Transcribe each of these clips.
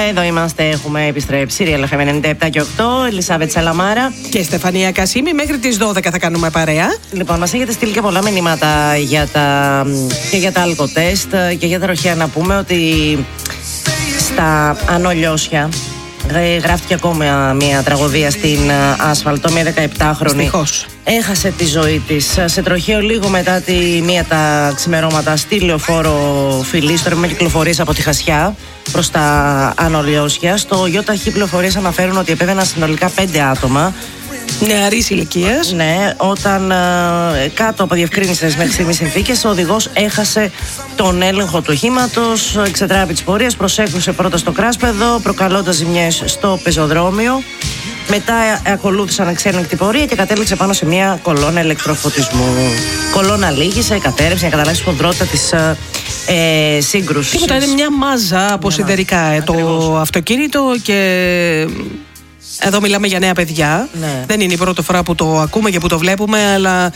εδώ είμαστε, έχουμε επιστρέψει. Real FM 97 και 8, Ελισάβετ Σαλαμάρα και Στεφανία Κασίμη. Μέχρι τις 12 θα κάνουμε παρέα. Λοιπόν, μας έχετε στείλει και πολλά μηνύματα και για τα αλκοτέστ και για τα ροχαία. Να πούμε ότι στα Άνω Λιώσια γράφτηκε ακόμα μια τραγωδία στην άσφαλτο. Μια 17χρονη Δυστυχώς έχασε τη ζωή της σε τροχαίο λίγο μετά τη μία τα ξημερώματα στη λεωφόρο Φιλής. Τώρα με κυκλοφορίες από τη Χασιά προς τα Άνω Λιώσια. Στο ΙΟΤΑΧΗ πληροφορίες αναφέρουν ότι επέβαιναν συνολικά 5 άτομα νεαρής ηλικίας. Ναι, όταν κάτω από διευκρίνησες μέχρι στιγμής συνθήκες, ο οδηγός έχασε τον έλεγχο του οχήματος, εξετράπη της πορείας, προσέκρουσε πρώτα στο κράσπεδο, προκαλώντας ζημιές στο πεζοδρόμιο. Μετά ακολούθησαν εξέλεγκτη πορεία και κατέληξε πάνω σε μια κολόνα ηλεκτροφωτισμού. Κολόνα λύγησε, κατέρευσε για να καταλάβει τη σφοδρότητα της σύγκρουσης. Τίποτα, είναι μια μάζα από σιδερικά το αυτοκίνητο και... Εδώ μιλάμε για νέα παιδιά. Ναι. Δεν είναι η πρώτη φορά που το ακούμε και που το βλέπουμε, αλλά...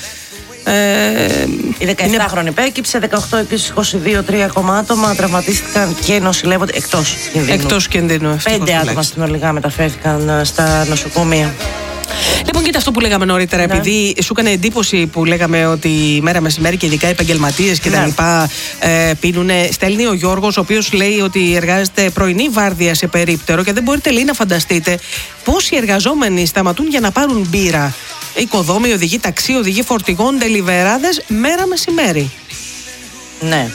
Η 17χρονη πέκυψε, 18 επίσης 22, 3 ακόμα άτομα τραυματίστηκαν και νοσηλεύονται εκτός κινδύνου. 5 άτομα συνολικά μεταφέρθηκαν στα νοσοκομεία. Λοιπόν, κοίτα αυτό που λέγαμε νωρίτερα, ναι. Επειδή σου έκανε εντύπωση που λέγαμε ότι μέρα μεσημέρι και ειδικά οι επαγγελματίες και τα λοιπά πίνουνε. Στέλνει ο Γιώργος, ο οποίος λέει ότι εργάζεται πρωινή βάρδια σε περίπτερο και δεν μπορείτε, λέει, να φανταστείτε πόσοι εργαζόμενοι σταματούν για να πάρουν μπύρα. Οικοδόμοι, οδηγοί ταξί, οδηγοί φορτηγών, τελιβεράδες, μέρα μεσημέρι. Ναι.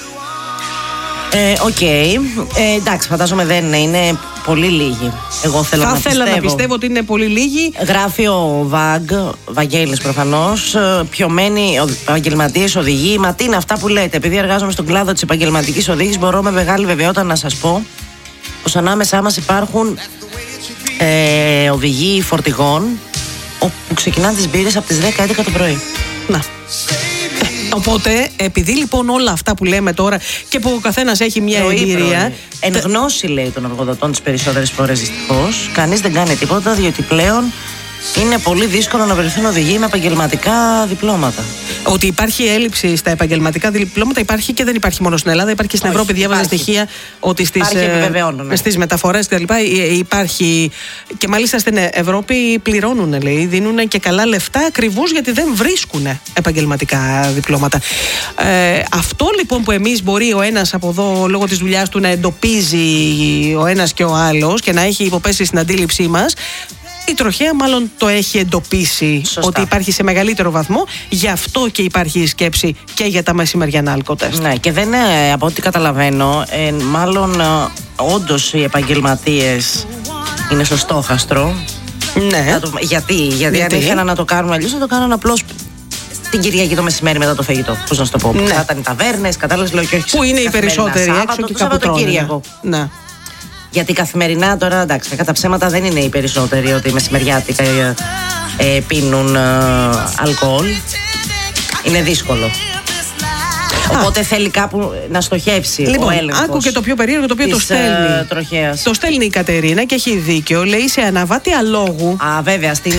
Οκ. Εντάξει, φαντάζομαι δεν είναι πολύ λίγοι. Εγώ θέλω Θα ήθελα να πιστεύω ότι είναι πολύ λίγοι. Γράφει ο Βαγγέλης προφανώς. Πιωμένοι επαγγελματίες οδηγοί. Μα τι είναι αυτά που λέτε? Επειδή εργάζομαι στον κλάδο της επαγγελματικής οδήγησης, μπορώ με μεγάλη βεβαιότητα να σας πω πως ανάμεσά μας υπάρχουν οδηγοί φορτηγών που ξεκινάνε τις μπύρες από τις 10-11 το πρωί. Να. Οπότε, επειδή λοιπόν όλα αυτά που λέμε τώρα και που ο καθένας έχει μια εμπειρία. Εν γνώση, λέει, των εργοδοτών τις περισσότερες φορές, δυστυχώς, κανείς δεν κάνει τίποτα, διότι πλέον είναι πολύ δύσκολο να βρεθούν οδηγοί με επαγγελματικά διπλώματα. Ότι υπάρχει έλλειψη στα επαγγελματικά διπλώματα υπάρχει και δεν υπάρχει μόνο στην Ελλάδα. Υπάρχει και στην Ευρώπη. Διάβαζα στοιχεία ότι στις μεταφορές κτλ. Υπάρχει. Και μάλιστα στην Ευρώπη πληρώνουν, λέει, δίνουν και καλά λεφτά ακριβώς γιατί δεν βρίσκουν επαγγελματικά διπλώματα. Αυτό λοιπόν που εμείς μπορεί ο ένας από εδώ λόγω της δουλειάς του να εντοπίζει ο ένας και ο άλλος και να έχει υποπέσει στην αντίληψή μας. Η τροχέα μάλλον το έχει εντοπίσει. Σωστά. Ότι υπάρχει σε μεγαλύτερο βαθμό. Γι' αυτό και υπάρχει η σκέψη και για τα μεσημεριανά αλκοτέστ. Ναι, και δεν είναι, από ό,τι καταλαβαίνω, μάλλον όντως οι επαγγελματίες είναι στο στόχαστρο. Ναι. Γιατί αν ήθελαν να το κάνουν αλλιώς, θα το κάνουν απλώς την Κυριακή το μεσημέρι μετά το φαγητό. Πώς να σου το πω. Ναι. Θα ήταν οι ταβέρνες, κατάλαβες, λέω, και όχι. Πού είναι οι περισσότεροι έξω και κάπου τρώνε. Ναι. Γιατί καθημερινά τώρα, εντάξει, κατά ψέματα δεν είναι οι περισσότεροι ότι μεσημεριάτικα πίνουν αλκοόλ. Είναι δύσκολο. Οπότε θέλει κάπου να στοχεύσει λοιπόν, ο έλεγχος. Άκου και το πιο περίεργο το οποίο το στέλνει. Το στέλνει η Κατερίνα και έχει δίκιο. Λέει σε αναβάτη αλόγου. Α, βέβαια, στην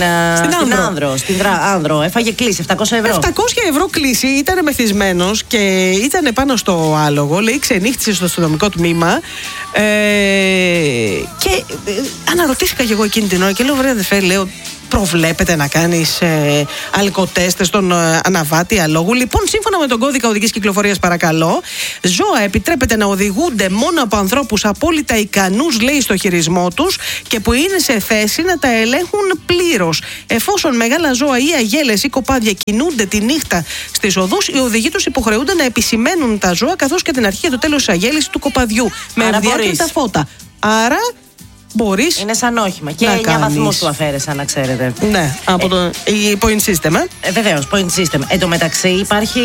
Άνδρο. Έφαγε κλίση 700 ευρώ. 700 ευρώ κλίση, ήταν μεθυσμένος και ήταν πάνω στο άλογο. Λέει, ξενύχτησε στο αστυνομικό τμήμα. Και αναρωτήθηκα και εγώ εκείνη την ώρα και λέω, βρε αδερφέ, λέω, προβλέπετε να κάνεις αλκοτέστ στον αναβάτη αλόγου? Λοιπόν, σύμφωνα με τον κώδικα οδικής κυκλοφορίας, παρακαλώ, ζώα επιτρέπεται να οδηγούνται μόνο από ανθρώπους απόλυτα ικανούς, λέει, στο χειρισμό τους και που είναι σε θέση να τα ελέγχουν πλήρως. Εφόσον μεγάλα ζώα ή αγέλες ή κοπάδια κινούνται τη νύχτα στις οδούς, οι οδηγοί τους υποχρεούνται να επισημαίνουν τα ζώα καθώς και την αρχή και το τέλος της αγέλης του κοπαδιού με ευδιάκριτα φώτα. Άρα μπορείς. Είναι σαν όχημα. Και 9 βαθμούς του αφαίρεσαν, να ξέρετε. Ναι, από το point system. Βεβαίως, point system. Εν τω μεταξύ υπάρχει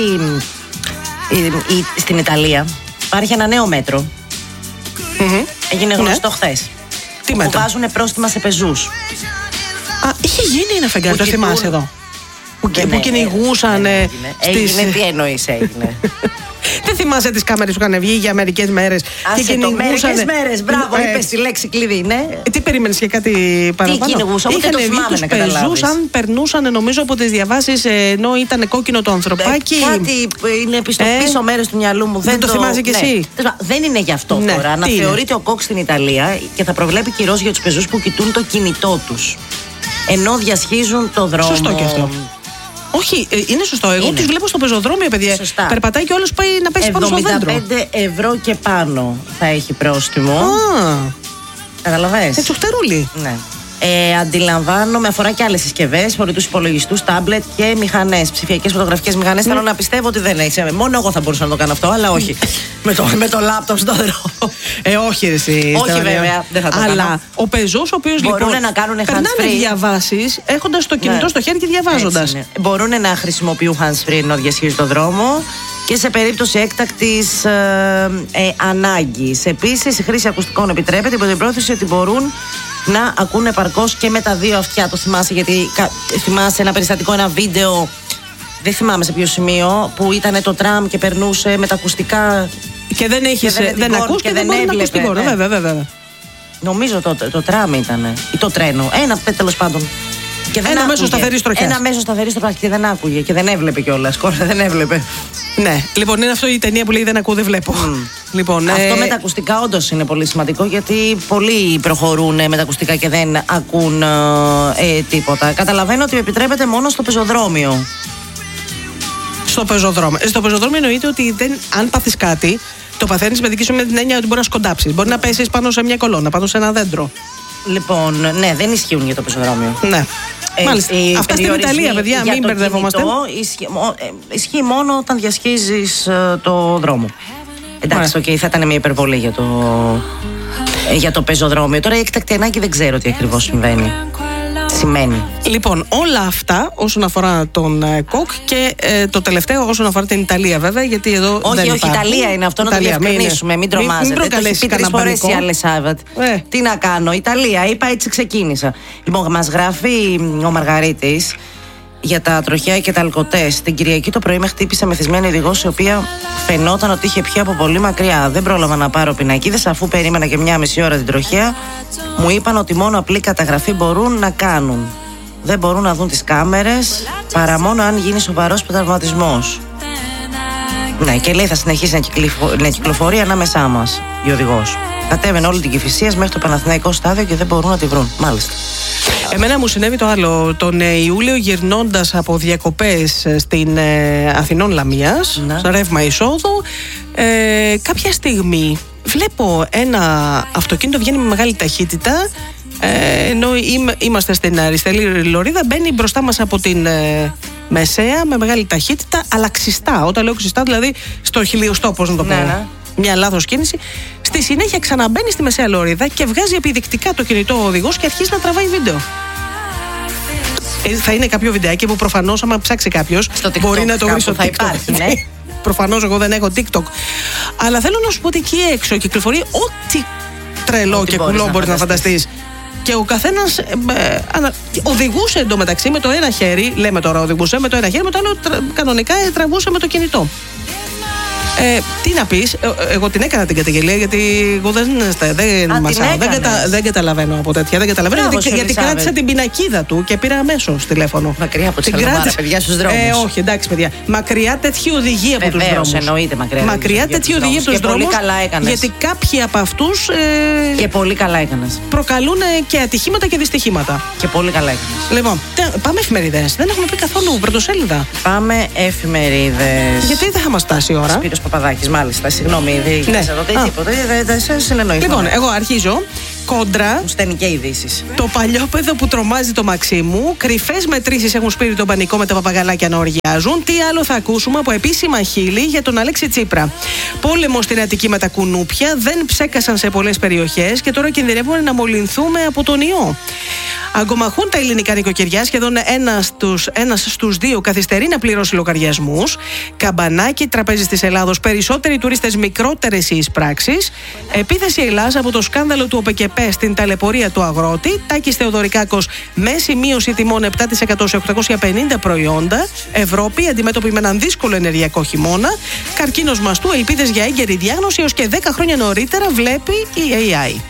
στην Ιταλία υπάρχει ένα νέο μέτρο. Έγινε γνωστό χθες. Τι μέτρο? Που βάζουν πρόστιμα σε πεζούς. Είχε γίνει ένα φεγγάρι, το θυμάσαι εδώ. Που κυνηγούσαν. Έγινε, τι εννοείς έγινε? Δεν θυμάσαι τις κάμερες που είχαν βγει για μερικές μέρες? Και κυνηγούσαν. Μερικές μέρες, μπράβο, είπες τη λέξη κλειδί, ναι. Τι περίμενες και κάτι παραπάνω? Τι κυνηγούσαν, ούτε το θυμάμαι να καταλάβεις. Περνούσαν νομίζω από τις διαβάσεις ενώ ήταν κόκκινο το ανθρωπάκι. Κάτι είναι στο πίσω μέρος του μυαλού μου. Δεν το θυμάσαι κι εσύ? Δεν είναι γι' αυτό τώρα. Να θεωρείται ο κόκ στην Ιταλία και θα προβλέπει κυρώσεις για τους πεζούς που κοιτούν το κινητό τους ενώ διασχίζουν το δρόμο. Σωστό και αυτό. Όχι, είναι σωστό. Εγώ τις βλέπω στο πεζοδρόμιο, παιδιά. Σωστά. Περπατάει και όλος πάει να πέσει πάνω στο δέντρο. 75 ευρώ και πάνω θα έχει πρόστιμο. Καταλαβαίνεις. Έτσι χτερούλι. Ναι. Αντιλαμβάνομαι, αφορά και άλλες συσκευές, φορητούς υπολογιστούς, τάμπλετ και μηχανές, ψηφιακές φωτογραφικές μηχανές. Θέλω να πιστεύω ότι δεν έχει. Μόνο εγώ θα μπορούσα να το κάνω αυτό, αλλά όχι. με το λάπτοπ στο δρόμο. Όχι, εσύ. Όχι, βέβαια, δεν θα το κάνω. Αλλά ο πεζός, ο οποίος μπορούν να κάνουν hands-free. Περνάνε διαβάσεις έχοντας το κινητό στο χέρι και διαβάζοντας. Μπορούν να χρησιμοποιούν hands-free ενώ διασχίζουν το δρόμο. Και σε περίπτωση έκτακτης ανάγκης. Επίσης, η χρήση ακουστικών επιτρέπεται υπό την πρόθεση ότι μπορούν να ακούνε επαρκώς και με τα δύο αυτιά. Το θυμάσαι, γιατί θυμάσαι ένα περιστατικό, ένα βίντεο, δεν θυμάμαι σε ποιο σημείο, που ήταν το τραμ και περνούσε με τα ακουστικά. Και δεν ακούς και δεν έβλεπε. Βέβαια. Νομίζω το τραμ ήταν, ή το τρένο. Ένα τέλος πάντων. Ένα μέσο σταθερής τροχιάς. Ένα μέσο σταθερής τροχιάς και δεν άκουγε και δεν έβλεπε κιόλας. Κόρτα δεν έβλεπε. Ναι, λοιπόν, είναι αυτό η ταινία που λέει δεν ακούω, δεν βλέπω. Λοιπόν, αυτό με τα ακουστικά όντως είναι πολύ σημαντικό, γιατί πολλοί προχωρούν με τα ακουστικά και δεν ακούν τίποτα. Καταλαβαίνω ότι επιτρέπεται μόνο στο πεζοδρόμιο. Στο πεζοδρόμιο εννοείται ότι αν πάθεις κάτι, το παθαίνεις με δική σου με την έννοια ότι μπορεί να σκοντάψεις. Μπορεί να πέσεις πάνω σε μια κολόνα, πάνω σε ένα δέντρο. Λοιπόν, ναι, δεν ισχύουν για το πεζοδρόμιο. Ναι. Μάλιστα. Αυτά στην Ιταλία, παιδιά, μην μπερδευόμαστε. Ισχύει μόνο όταν διασχίζεις το δρόμο. Εντάξει, θα ήταν μια υπερβολή για το πεζοδρόμιο. Τώρα η έκτακτη ανάγκη δεν ξέρω τι ακριβώς συμβαίνει. Σημαίνει. Λοιπόν, όλα αυτά όσον αφορά τον ΚΟΚ και το τελευταίο όσον αφορά την Ιταλία, βέβαια, γιατί εδώ. Όχι, Ιταλία είναι αυτό, να το διευκρινίσουμε. Μην τρομάζετε. Μην προκαλέσει κανένα πανικό. Τι να κάνω, Ιταλία, είπα, έτσι ξεκίνησα. Λοιπόν, μας γράφει ο Μαργαρίτης για τα τροχαία και τα αλκοτέστ. Την Κυριακή το πρωί με χτύπησε μεθυσμένη οδηγός, η οποία φαινόταν ότι είχε πιει από πολύ μακριά. Δεν πρόλαβα να πάρω πινακίδες, αφού περίμενα και 1,5 ώρα την τροχαία. Μου είπαν ότι μόνο απλή καταγραφή μπορούν να κάνουν. Δεν μπορούν να δουν τις κάμερες παρά μόνο αν γίνει σοβαρός τραυματισμός. Ναι, και λέει θα συνεχίσει να κυκλοφορεί ανάμεσά μας η οδηγός. Κατέβαινε όλη την Κηφισίας μέχρι το Παναθηναϊκό στάδιο και δεν μπορούν να τη βρουν. Μάλιστα. Εμένα μου συνέβη το άλλο. Τον Ιούλιο, γυρνώντας από διακοπές στην Αθηνών Λαμίας, στο ρεύμα εισόδου, κάποια στιγμή βλέπω ένα αυτοκίνητο βγαίνει με μεγάλη ταχύτητα, ενώ είμαστε στην αριστερή λωρίδα, μπαίνει μπροστά μας από την μεσαία με μεγάλη ταχύτητα, αλλά ξιστά. Όταν λέω ξιστά, δηλαδή στο χιλιοστό, πώς να το πω. Ναι. Μια λάθος κίνηση. Στη συνέχεια ξαναμπαίνει στη μεσαία λωρίδα και βγάζει επιδεικτικά το κινητό ο οδηγός και αρχίζει να τραβάει βίντεο. Θα είναι κάποιο βιντεάκι που προφανώς, άμα ψάξει κάποιος, μπορεί να το βρει στο TikTok. Υπάρχει, ναι. Προφανώς εγώ δεν έχω TikTok. Αλλά θέλω να σου πω ότι εκεί έξω κυκλοφορεί ό,τι τρελό και κουλό μπορεί να φανταστείς. Και ο καθένας οδηγούσε εντωμεταξύ με το ένα χέρι, λέμε τώρα οδηγούσε με το ένα χέρι, με το άλλο κανονικά τραβούσε με το κινητό. Τι να πεις, εγώ την έκανα την καταγγελία, γιατί εγώ δεν καταλαβαίνω από τέτοια. Δεν καταλαβαίνω γιατί κράτησα την πινακίδα του και πήρα αμέσως τηλέφωνο. Μακριά από τις Αλμάρα, παιδιά, στους δρόμους. Όχι, εντάξει, παιδιά. Μακριά τέτοιοι οδηγοί από τους δρόμους. Εννοείται μακριά τέτοιοι οδηγοί από τους δρόμους. Γιατί κάποιοι από αυτούς. Και πολύ καλά έκανες. Προκαλούν και ατυχήματα και δυστυχήματα. Και πολύ καλά έκανες. Λοιπόν, πάμε εφημερίδες. Δεν έχουμε πει καθόλου πρωτοσέλιδα. Πάμε εφημερίδες. Γιατί δεν θα μας φτάσει η ώρα. Σπύρος Παπαδάκης, μάλιστα. Συγγνώμη, δεν ξέρω τίποτα. Δεν συνεννοηθώ. Λοιπόν, εγώ αρχίζω. Κόντρα. Στέλνει και ειδήσεις. Το παλιόπαιδο που τρομάζει το Μαξίμου. Κρυφές μετρήσεις έχουν σπείρει τον πανικό με τα παπαγαλάκια να οργιάζουν. Τι άλλο θα ακούσουμε από επίσημα χείλη για τον Αλέξη Τσίπρα. Πόλεμο στην Αττική με τα κουνούπια. Δεν ψέκασαν σε πολλές περιοχές και τώρα κινδυνεύουμε να μολυνθούμε από τον ιό. Αγκομαχούν τα ελληνικά νοικοκυριά. Σχεδόν ένας στους δύο καθυστερεί να πληρώσει λογαριασμούς. Καμπανάκι, τραπέζι της Ελλάδος. Περισσότεροι τουρίστες, μικρότερες οι εισπράξεις. Επίθεση Ελλάς από το σκάνδαλο του ΟΠΕΚΕΠ ΕΠΕ στην ταλαιπωρία του αγρότη. Τάκης Θεοδωρικάκος, μέση μείωση τιμών 7% σε 850 προϊόντα. Ευρώπη, αντιμέτωπη με έναν δύσκολο ενεργειακό χειμώνα. Καρκίνος μαστού, ελπίδες για έγκαιρη διάγνωση έως και 10 χρόνια νωρίτερα, βλέπει η AI.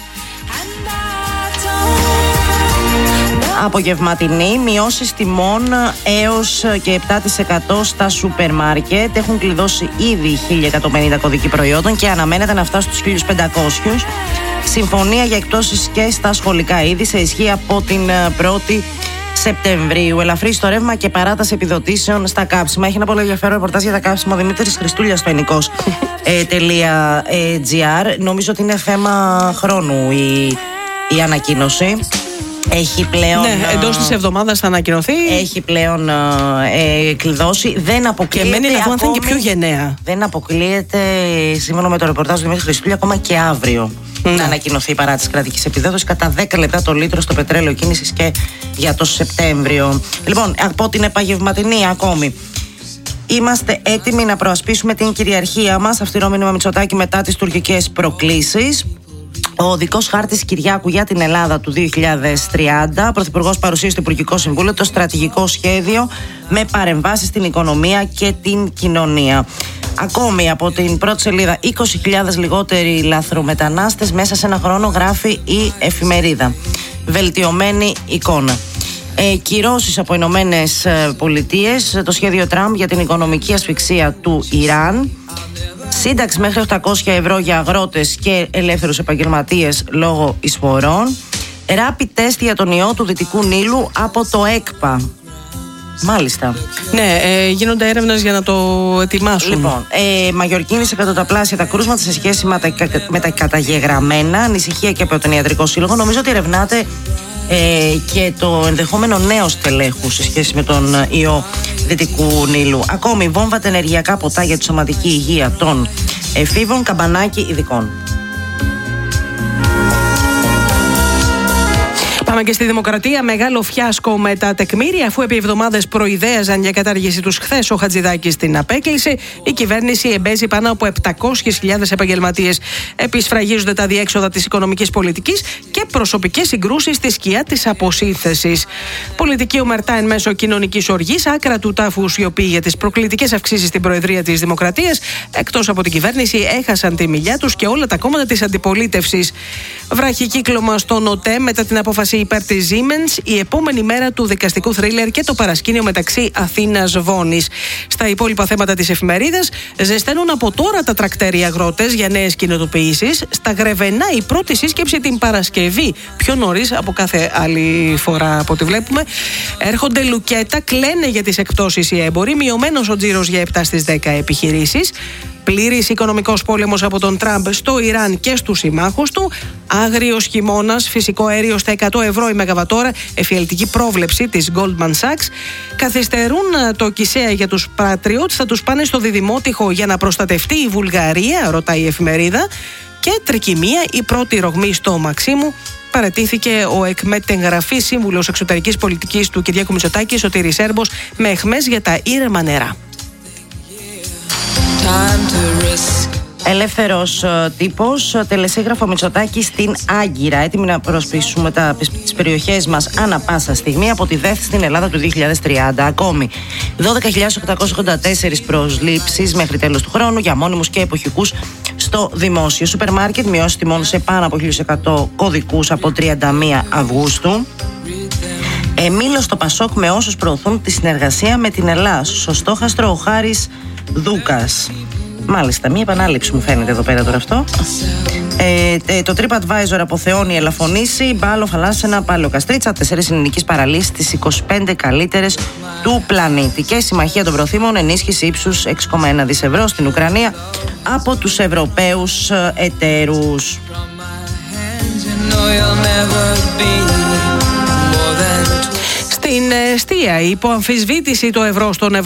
Απογευματινή, μειώσεις τιμών έως και 7% στα σούπερ μάρκετ. Έχουν κλειδώσει ήδη 1.150 κωδικοί προϊόντων και αναμένεται να φτάσουν στους 1.500. Συμφωνία για εκπτώσεις και στα σχολικά είδη σε ισχύ από την 1η Σεπτεμβρίου. Ελαφρύ στο ρεύμα και παράταση επιδοτήσεων στα κάψιμα. Έχει ένα πολύ ενδιαφέρον ρεπορτάζ για τα κάψιμα ο Δημήτρης Χριστούλιας στο ενικός.gr. Νομίζω ότι είναι θέμα χρόνου η ανακοίνωση. Έχει πλέον. Ναι, εντός της εβδομάδας θα ανακοινωθεί. Έχει πλέον κλειδώσει. Δεν αποκλείεται. Και μένει να είναι και πιο γενναία. Δεν αποκλείεται, σύμφωνα με το ρεπορτάζ του Δημήτρη Χριστούλια, ακόμα και αύριο να ανακοινωθεί η παράτηση κρατικής επιδότησης κατά 10 λεπτά το λίτρο στο πετρέλαιο κίνησης και για το Σεπτέμβριο. Λοιπόν, από την επαγγευματινή ακόμη. Είμαστε έτοιμοι να προασπίσουμε την κυριαρχία μας. Αυστηρό μήνυμα Μητσοτάκη μετά τις τουρκικές προκλήσεις. Ο οδικός χάρτης Κυριάκου για την Ελλάδα του 2030. Πρωθυπουργός παρουσίασε στο Υπουργικό Συμβούλιο το στρατηγικό σχέδιο με παρεμβάσεις στην οικονομία και την κοινωνία. Ακόμη από την πρώτη σελίδα, 20.000 λιγότεροι λαθρομετανάστες μέσα σε ένα χρόνο, γράφει η εφημερίδα. Βελτιωμένη εικόνα. Κυρώσεις από Ηνωμένες Πολιτείες, το σχέδιο Τραμπ για την οικονομική ασφυξία του Ιράν. Σύνταξη μέχρι 800 ευρώ για αγρότες και ελεύθερους επαγγελματίες λόγω εισφορών. Rapid test για τον ιό του Δυτικού Νείλου από το ΕΚΠΑ. Μάλιστα. Ναι, γίνονται έρευνες για να το ετοιμάσουν. Λοιπόν, μαγιορκίνης εκατονταπλάσια τα κρούσματα σε σχέση με τα καταγεγραμμένα. Ανησυχία και από τον Ιατρικό Σύλλογο. Νομίζω ότι ερευνάται και το ενδεχόμενο νέο στελέχου σε σχέση με τον ιό Δυτικού Νείλου. Ακόμη, βόμβατα ενεργειακά ποτά για τη σωματική υγεία των εφήβων, καμπανάκι ειδικών. Πάμε και στη Δημοκρατία. Μεγάλο φιάσκο με τα τεκμήρια, αφού επί εβδομάδες προειδέαζαν για κατάργηση τους χθες ο Χατζηδάκης στην απέκλειση. Η κυβέρνηση εμπέζει πάνω από 700.000 επαγγελματίες. Επισφραγίζονται τα διέξοδα της οικονομικής πολιτικής και προσωπικές συγκρούσεις στη σκιά της αποσύνθεσης. Πολιτική ομερτά εν μέσω κοινωνικής οργής, άκρα του τάφου σιωπή για τις προκλητικές αυξήσεις στην Προεδρία της Δημοκρατίας. Εκτός από την κυβέρνηση, έχασαν τη μιλιά τους και όλα τα κόμματα της αντιπολίτευσης. Βραχικύκλωμα στον ΟΤΕ μετά την απόφαση υπέρ της Siemens, η επόμενη μέρα του δικαστικού θρίλερ και το παρασκήνιο μεταξύ Αθήνας-Βόνης. Στα υπόλοιπα θέματα της εφημερίδας, ζεσταίνουν από τώρα τα τρακτέρια αγρότες για νέες κινητοποιήσεις. Στα Γρεβενά η πρώτη σύσκεψη την Παρασκευή, πιο νωρίς από κάθε άλλη φορά από ό,τι βλέπουμε. Έρχονται λουκέτα, κλαίνε για τις εκπτώσεις οι έμποροι, μειωμένος ο τζίρος για 7 στις 10 επιχειρήσεις. Πλήρης οικονομικός πόλεμος από τον Τραμπ στο Ιράν και στους συμμάχους του. Άγριος χειμώνας, φυσικό αέριο στα 100 ευρώ η μεγαβατόρα, εφιαλτική πρόβλεψη της Goldman Sachs. Καθυστερούν το Κισέα για τους Patriots, θα τους πάνε στο διδημότυχο για να προστατευτεί η Βουλγαρία, ρωτάει η εφημερίδα. Και τρικυμία, η πρώτη ρογμή στο Μαξίμου. Παρατήθηκε ο εκμετεγγραφής σύμβουλος εξωτερικής πολιτικής του Κυριάκου Μητσοτάκη, Σωτήρης Σέρμπος, με αιχμές για τα ήρεμα νερά. Ελεύθερος τύπος, τελεσίγραφο Μητσοτάκη στην Άγκυρα. Έτοιμοι να προσπίσουμε τις περιοχές μας ανά πάσα στιγμή από τη ΔΕΘ στην Ελλάδα του 2030. Ακόμη 12.884 προσλήψεις μέχρι τέλος του χρόνου για μόνιμους και εποχικούς στο δημόσιο. Σούπερ μάρκετ μειώσει τιμών σε πάνω από 1.100 κωδικούς από 31 Αυγούστου. Μήλο στο Πασόκ με όσους προωθούν τη συνεργασία με την Ελλάς. Στο στόχαστρο ο Χάρης Δούκας. Μάλιστα, μία επανάληψη μου φαίνεται εδώ πέρα τώρα αυτό. Το TripAdvisor αποθεώνει ελαφωνήσει. Μπάλο, Φαλάσσενα, Πάλαιο Καστρίτσα. 4 ελληνικές παραλίες στις 25 καλύτερες του πλανήτη. Και Συμμαχία των Προθήμων, ενίσχυση ύψους 6,1 δις ευρώ στην Ουκρανία από τους Ευρωπαίους εταίρους. Στην εστία, υπό αμφισβήτηση το ευρώ στον